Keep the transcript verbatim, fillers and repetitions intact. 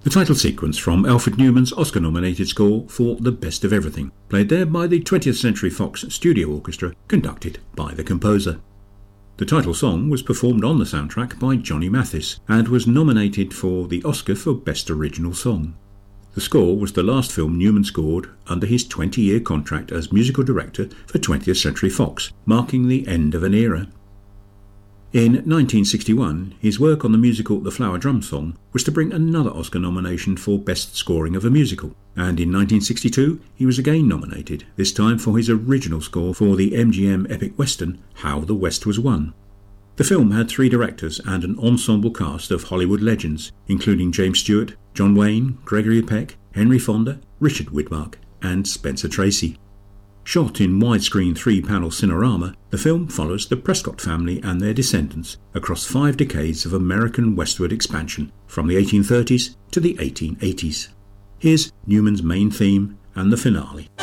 The title sequence from Alfred Newman's Oscar-nominated score for The Best of Everything, played there by the twentieth Century Fox Studio Orchestra, conducted by the composer. The title song was performed on the soundtrack by Johnny Mathis and was nominated for the Oscar for Best Original Song. The score was the last film Newman scored under his twenty-year contract as musical director for twentieth Century Fox, marking the end of an era. In nineteen sixty-one, his work on the musical The Flower Drum Song was to bring another Oscar nomination for Best Scoring of a Musical, and in nineteen sixty-two he was again nominated, this time for his original score for the M G M epic western How the West Was Won. The film had three directors and an ensemble cast of Hollywood legends, including James Stewart, John Wayne, Gregory Peck, Henry Fonda, Richard Widmark, and Spencer Tracy. Shot in widescreen three-panel cinerama, the film follows the Prescott family and their descendants across five decades of American westward expansion, from the eighteen thirties to the eighteen eighties. Here's Newman's main theme and the finale.